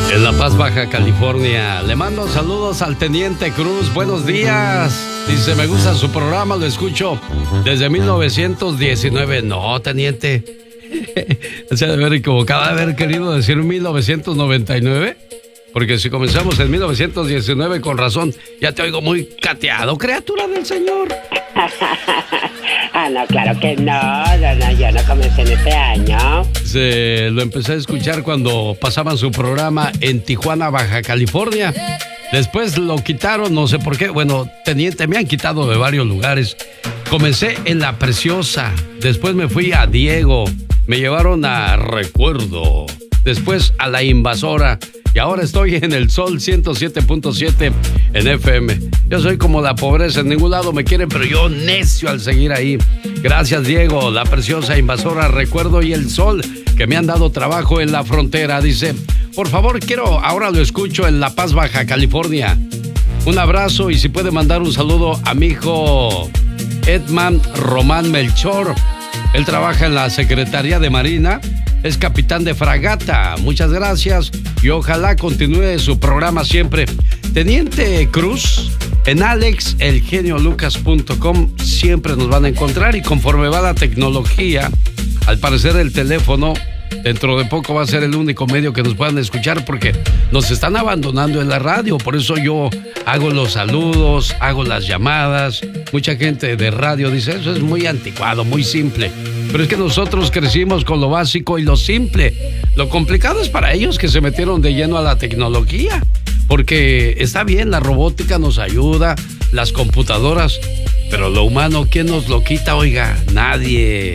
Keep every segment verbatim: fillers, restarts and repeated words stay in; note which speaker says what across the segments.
Speaker 1: En La Paz, Baja California. Le mando saludos al Teniente Cruz. Buenos días. Dice, me gusta su programa, lo escucho desde mil novecientos diecinueve. No, Teniente. Se debe haber equivocado, de haber querido decir mil novecientos noventa y nueve. Porque si comenzamos en mil novecientos diecinueve, con razón, ya te oigo muy cateado, criatura del Señor.
Speaker 2: Ah, no, claro que no, no, no, yo no comencé en este año.
Speaker 1: Se lo empecé a escuchar cuando pasaban su programa en Tijuana, Baja California. Después lo quitaron, no sé por qué. Bueno, teniente, me han quitado de varios lugares. Comencé en La Preciosa, después me fui a Diego, me llevaron a Recuerdo, después a La Invasora. Y ahora estoy en el Sol ciento siete punto siete en F M. Yo soy como la pobreza, en ningún lado me quieren, pero yo necio al seguir ahí. Gracias, Diego, La Preciosa, Invasora, Recuerdo y El Sol, que me han dado trabajo en la frontera. Dice, por favor, quiero, ahora lo escucho en La Paz, Baja California. Un abrazo y si puede mandar un saludo a mi hijo Edman Román Melchor. Él trabaja en la Secretaría de Marina. Es capitán de fragata. Muchas gracias y ojalá continúe su programa siempre. Teniente Cruz, en alex el genio lucas punto com siempre nos van a encontrar, y conforme va la tecnología, al parecer el teléfono dentro de poco va a ser el único medio que nos puedan escuchar, porque nos están abandonando en la radio. Por eso yo hago los saludos, hago las llamadas. Mucha gente de radio dice, eso es muy anticuado, muy simple. Pero es que nosotros crecimos con lo básico y lo simple. Lo complicado es para ellos, que se metieron de lleno a la tecnología. Porque está bien, la robótica nos ayuda, las computadoras, pero lo humano, ¿quién nos lo quita? Oiga, nadie.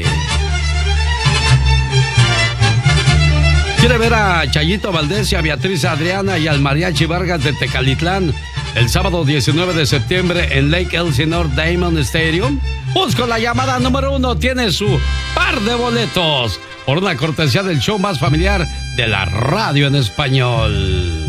Speaker 1: ¿Quiere ver a Chayito Valdés y a Beatriz Adriana y al Mariachi Vargas de Tecalitlán el sábado diecinueve de septiembre en Lake Elsinore Diamond Stadium? Busco la llamada número uno, tiene su par de boletos por una cortesía del show más familiar de la radio en español.